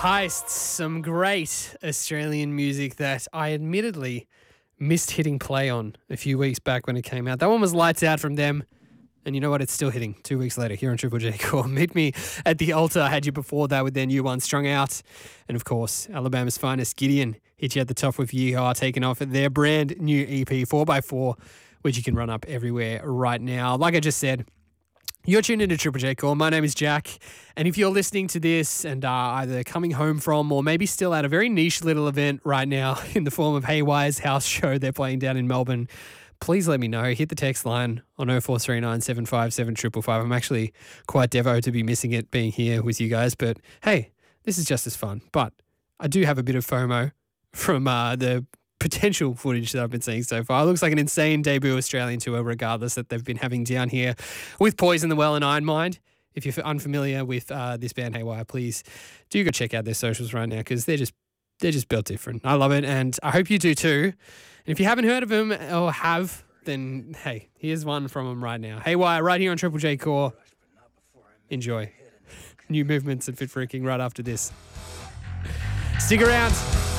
Heists, some great Australian music that I admittedly missed hitting play on a few weeks back when it came out. That one was lights out from them. And you know what? It's still hitting 2 weeks later here on Triple J Core. Meet me at the altar. I had you before that with their new one, Strung Out. And of course, Alabama's finest, Gideon, hit you at the top with Yeehaw, taking off their brand new EP, 4x4, which you can run up everywhere right now. Like I just said, you're tuned into Triple J Core. My name is Jack. And if you're listening to this and are either coming home from or maybe still at a very niche little event right now in the form of Haywire's house show they're playing down in Melbourne, please let me know. Hit the text line on 0439 757 555. I'm actually quite devo to be missing it being here with you guys. But hey, this is just as fun. But I do have a bit of FOMO from the potential footage that I've been seeing so far. It looks like an insane debut Australian tour regardless that they've been having down here with Poison the Well and Iron Mind. If you're unfamiliar with this band Haywire, please do go check out their socials right now because they're just built different. I love it and I hope you do too. And if you haven't heard of them or have, then hey, here's one from them right now. Haywire right here on Triple J Core. Enjoy. New movements at Fit Freaking right after this. Stick around.